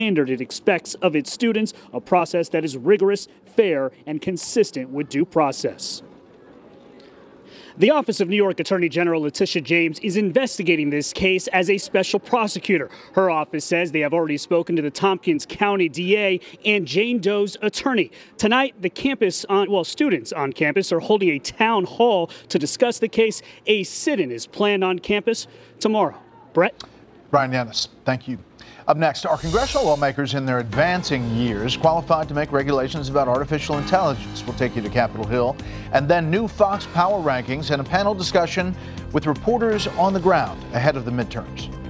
standard it expects of its students, a process that is rigorous, fair, and consistent with due process. The Office of New York Attorney General Letitia James is investigating this case as a special prosecutor. Her office says they have already spoken to the Tompkins County DA and Jane Doe's attorney. Tonight, students on campus are holding a town hall to discuss the case. A sit-in is planned on campus tomorrow. Brett? Brian Yanis, thank you. Up next, are congressional lawmakers in their advancing years qualified to make regulations about artificial intelligence? We'll take you to Capitol Hill. And then new Fox Power rankings and a panel discussion with reporters on the ground ahead of the midterms.